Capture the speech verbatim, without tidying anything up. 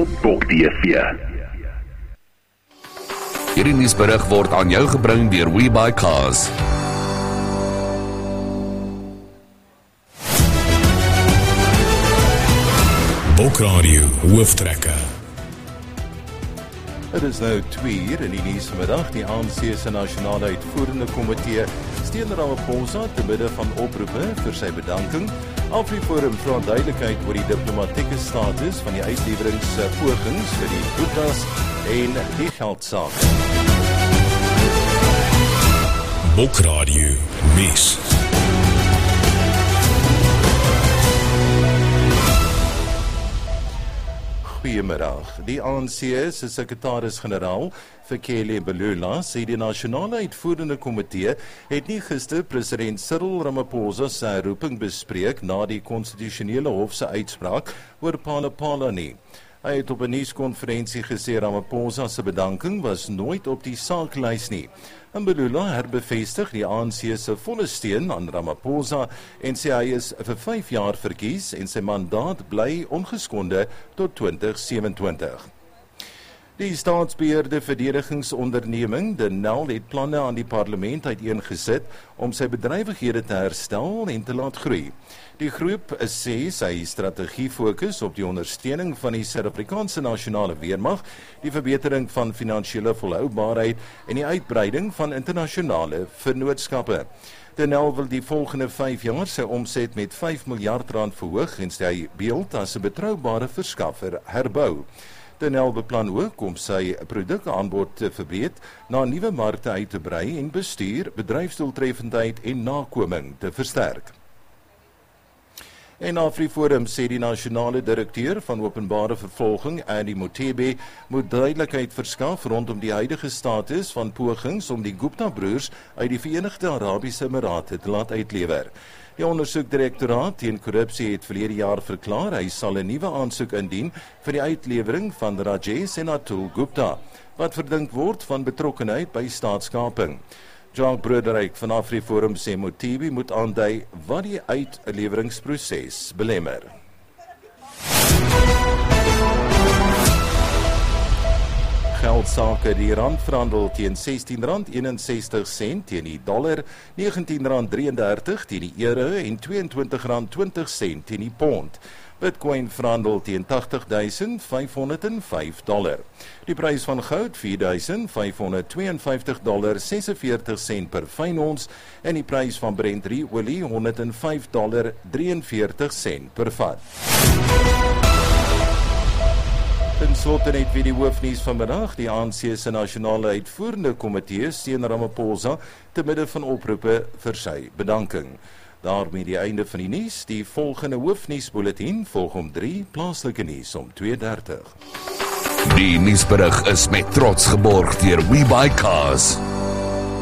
op Bok T V. Hierdie nuusberig word aan jou gebring deur WeBuyCars. Bokradio hooftrekke. Het is nou twee uur in die nuus vanmiddag. Die A N C se nasionale uitvoerende komitee steun Ramaphosa te midde van oproepe vir sy bedanking. AfriForum vra duidelikheid oor die diplomatieke status van die uitleweringspogings vir die Guptas en die geldsaak. Bokradio nuus. Goeiemiddag. Die A N C se sekretaris-generaal Fikile Mbalula sê die nasionale uitvoerende komitee het nie gister president Cyril Ramaphosa se roeping bespreek na die konstitusionele hof se uitspraak oor Phala-Phala nie. Hy het op 'n nuuskonferensie gesê Ramaphosa se bedanking was nooit op die saaklys nie. Mbalula herbevestig die A N C se volle steun aan Ramaphosa en sê hy is vir vyf jaar verkies en sy mandaat bly ongeskonde tot twintig sewenentwintig. Die staatsbeheerde verdedigingsonderneming, Denel, het planne aan die parlement uiteengesit om sy bedrywighede te herstel en te laat groei. Die groep sê sy strategie fokus op die ondersteuning van die Suid-Afrikaanse nasionale weermag, die verbetering van finansiële volhoubaarheid en die uitbreiding van internasionale vennootskappe. Denel wil die volgende vyf jaar sy omset met vyf miljard rand verhoog en sy beeld as 'n betroubare verskaffer herbou. Denel beplan ook om sy produkaanbod te verbreek, na nuwe markte uit te brei en bestuur, bedryfsdoeltreffendheid en nakoming te versterk. En AfriForum sê die nasionale direkteur van openbare vervolging, Andy Motebe, moet duidelikheid verskaf rondom die huidige status van pogings om die Gupta-broers uit die Verenigde Arabiese Emirate te laat uitlewer. Die ondersoekdirektoraat teen korrupsie het verlede jaar verklaar hy sal 'n nuwe aansoek indien vir die uitlewering van Rajesh en Atul Gupta, wat verdink word van betrokkenheid by staatskaping. Jacques Broederyk van AfriForum sê Motebe moet aandui wat die uitleweringsproses belemmer. Geldsake, die rand verhandel teen sestien rand eenensestig sent teen die dollar, negentien rand drie en dertig teen die euro en tweeëntwintig rand twintig sent teen die pond. Bitcoin verhandel teen tagtig duisend vyf honderd en vyf dollar. Die prys van goud vier duisend vyf honderd tweeënvyftig dollar sesenveertig sent per fyn ons en die prys van Brent olie honderd en vyf dollar drieënveertig sent per vat. Ten slotte net weer die hoofnuus vanmiddag. Die A N C se nasionale uitvoerende komitee steun Ramaphosa te midde van oproepe vir sy bedanking. Daarmee die einde van die nuus. Die volgende hoofnuusbulletin volg om drie, plaaslike nuus om twee dertig. Die nuusberig is met trots geborg deur WeBuyCars.